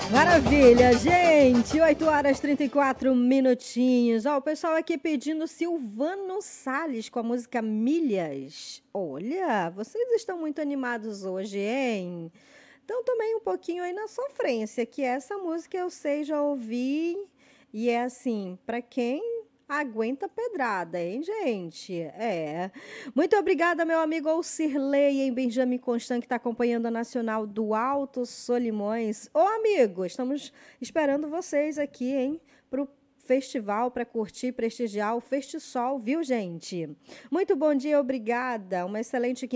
Maravilha, gente! 8 horas e 34 minutinhos. Ó, o pessoal aqui pedindo Silvano Salles com a música Milhas. Olha, vocês estão muito animados hoje, hein? Então tomei um pouquinho aí na sofrência, que essa música eu sei, já ouvi. E é assim, para quem aguenta pedrada, hein, gente? É. Muito obrigada, meu amigo Alcirlei em Benjamin Constant, que está acompanhando a Nacional do Alto Solimões. Ô, amigo, estamos esperando vocês aqui, hein, pro festival para curtir, prestigiar o Festisol, viu, gente? Muito bom dia, obrigada. Uma excelente